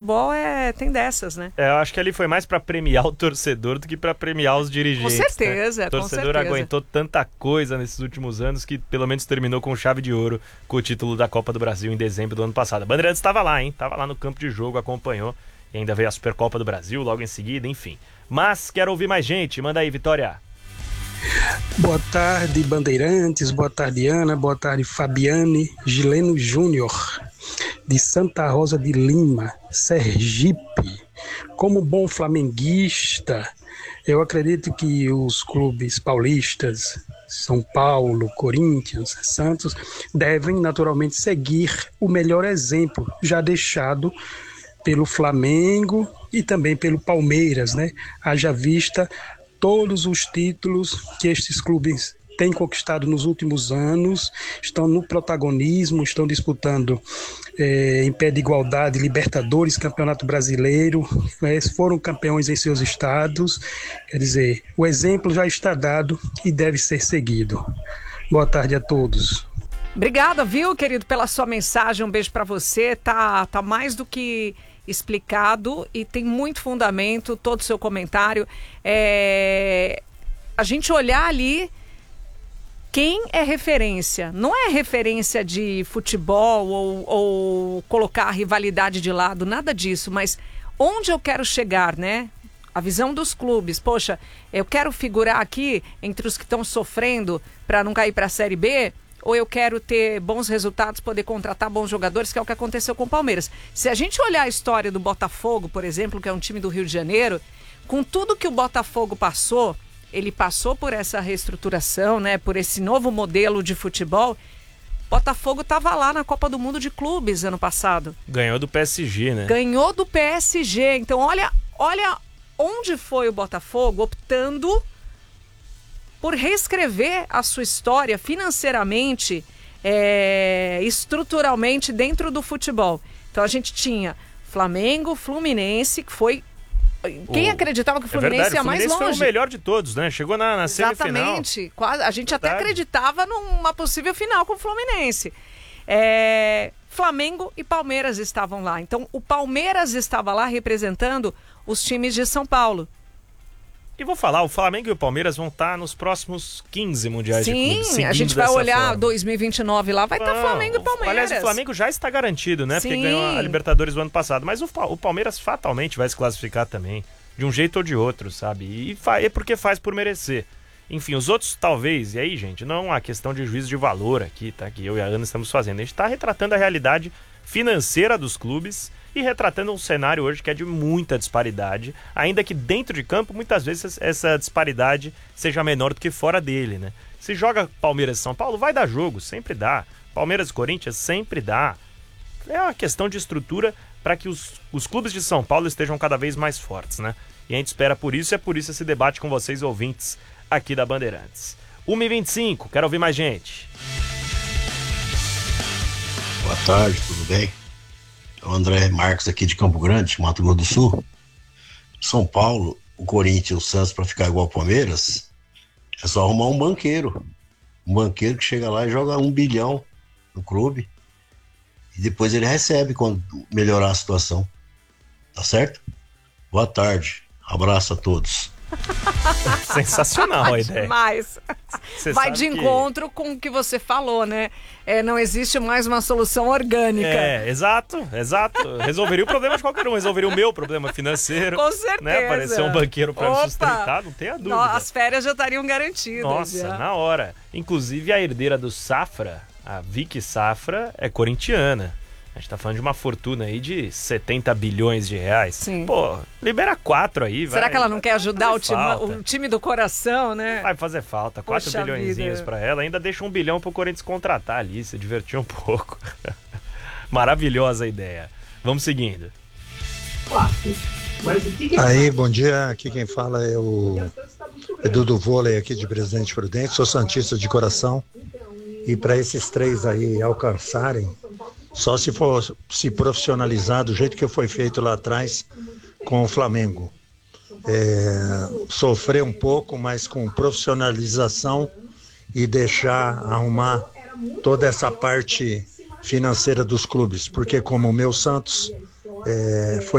futebol tem dessas, né? Eu acho que ali foi mais para premiar o torcedor do que para premiar os dirigentes. Com certeza, né? O torcedor aguentou tanta coisa nesses últimos anos que pelo menos terminou com chave de ouro com o título da Copa do Brasil em dezembro do ano passado. A Bandeirantes estava lá, hein? Estava lá no campo de jogo, acompanhou. E ainda veio a Supercopa do Brasil logo em seguida, enfim. Mas quero ouvir mais gente. Manda aí, Vitória. Boa tarde, Bandeirantes. Boa tarde, Ana. Boa tarde, Fabiane. Gileno Júnior, de Santa Rosa de Lima, Sergipe. Como bom flamenguista, eu acredito que os clubes paulistas, São Paulo, Corinthians, Santos, devem naturalmente seguir o melhor exemplo já deixado pelo Flamengo e também pelo Palmeiras, né? Haja vista todos os títulos que estes clubes têm conquistado nos últimos anos, estão no protagonismo, estão disputando em pé de igualdade Libertadores, Campeonato Brasileiro, foram campeões em seus estados. Quer dizer, o exemplo já está dado e deve ser seguido. Boa tarde a todos. Obrigada, viu, querido, pela sua mensagem. Um beijo para você. Tá mais do que explicado e tem muito fundamento todo o seu comentário. A gente olhar ali quem é referência. Não é referência de futebol ou colocar a rivalidade de lado, nada disso, mas onde eu quero chegar, né? A visão dos clubes. Poxa, eu quero figurar aqui entre os que estão sofrendo para não cair para a Série B, ou eu quero ter bons resultados, poder contratar bons jogadores, que é o que aconteceu com o Palmeiras. Se a gente olhar a história do Botafogo, por exemplo, que é um time do Rio de Janeiro, com tudo que o Botafogo passou, ele passou por essa reestruturação, né, por esse novo modelo de futebol. Botafogo estava lá na Copa do Mundo de Clubes ano passado. Ganhou do PSG, né? Ganhou do PSG. Então, olha onde foi o Botafogo optando por reescrever a sua história financeiramente, estruturalmente dentro do futebol. Então a gente tinha Flamengo, Fluminense, que foi... Quem acreditava que o Fluminense ia mais longe? O Fluminense foi o melhor de todos, né? Chegou na semifinal. Exatamente. Quase, a gente até acreditava numa possível final com o Fluminense. Flamengo e Palmeiras estavam lá. Então o Palmeiras estava lá representando os times de São Paulo. E vou falar, o Flamengo e o Palmeiras vão estar nos próximos 15 mundiais de clubes. Sim, a gente vai olhar 2029 lá, vai estar Flamengo e Palmeiras. Aliás, o Flamengo já está garantido, né? Sim. Porque ganhou a Libertadores do ano passado. Mas o Palmeiras fatalmente vai se classificar também, de um jeito ou de outro, sabe? E é porque faz por merecer. Enfim, os outros talvez, e aí, gente, não há questão de juízo de valor aqui, tá? Que eu e a Ana estamos fazendo. A gente está retratando a realidade financeira dos clubes e retratando um cenário hoje que é de muita disparidade, ainda que dentro de campo muitas vezes essa disparidade seja menor do que fora dele, né? Se joga Palmeiras e São Paulo, vai dar jogo, sempre dá. Palmeiras e Corinthians, sempre dá. É uma questão de estrutura para que os clubes de São Paulo estejam cada vez mais fortes, né? E a gente espera por isso, e é por isso esse debate com vocês, ouvintes, aqui da Bandeirantes. 1h25, quero ouvir mais gente. Boa tarde, tudo bem? É o André Marques aqui de Campo Grande, Mato Grosso do Sul. São Paulo, o Corinthians e o Santos para ficar igual ao Palmeiras, é só arrumar um banqueiro. Um banqueiro que chega lá e joga 1 bilhão no clube e depois ele recebe quando melhorar a situação. Tá certo? Boa tarde. Abraço a todos. Sensacional a ideia. Mas vai de encontro com o que você falou, né? Não existe mais uma solução orgânica. Exato. Resolveria o problema de qualquer um. Resolveria o meu problema financeiro. Com certeza. Né? Aparecer um banqueiro para me sustentar, não tenha dúvida. As férias já estariam garantidas. Nossa, já. Na hora. Inclusive a herdeira do Safra, a Vicky Safra, é corintiana. A gente tá falando de uma fortuna aí de 70 bilhões de reais. Sim. Pô, libera 4 aí, vai. Será que ela não quer ajudar o time do coração, né? Vai fazer falta. 4 bilhõezinhos pra ela. Ainda deixa 1 bilhão pro Corinthians contratar ali, se divertir um pouco. Maravilhosa a ideia. Vamos seguindo. Aí, bom dia. Aqui quem fala é o Edu do Vôlei aqui de Presidente Prudente. Sou santista de coração. E para esses 3 aí alcançarem, só se for se profissionalizar do jeito que foi feito lá atrás com o Flamengo. Sofrer um pouco, mas com profissionalização e arrumar toda essa parte financeira dos clubes. Porque como o meu Santos foi